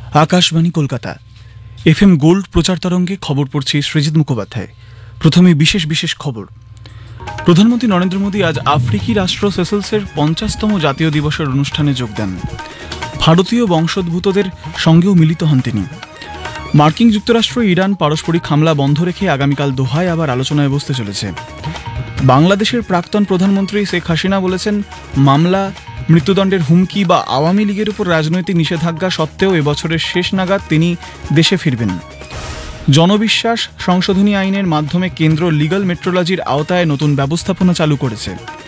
Akashvani Kolkata FM gold প্রচার তরঙ্গে খবর পড়ছি সৃজিত মুখোপাধ্যায়। প্রথমে বিশেষ বিশেষ খবর। প্রধানমন্ত্রী নরেন্দ্র মোদী আজ আফ্রিকি রাষ্ট্র সেসেলসের 50তম জাতীয় দিবসের অনুষ্ঠানে যোগ দেন। ভারতীয় বংশোদ্ভূতদের সঙ্গেও মিলিত হন তিনি। মার্কিন যুক্তরাষ্ট্র ইরান পারস্পরিক হামলা বন্ধ রেখে আগামীকাল দোহায় আবার আলোচনায় বসতে চলেছে। বাংলাদেশের প্রাক্তন প্রধানমন্ত্রী শেখ হাসিনা বলেছেন, মামলা, মৃত্যুদণ্ডের হুমকি বা আওয়ামী লীগের উপর রাজনৈতিক নিষেধাজ্ঞা সত্ত্বেও এবছরের শেষ নাগাদ তিনি দেশে ফিরবেন। জনবিশ্বাস সংশোধনী আইনের মাধ্যমে কেন্দ্র লিগ্যাল মেট্রোলজির আওতায় নতুন ব্যবস্থাপনা চালু করেছে।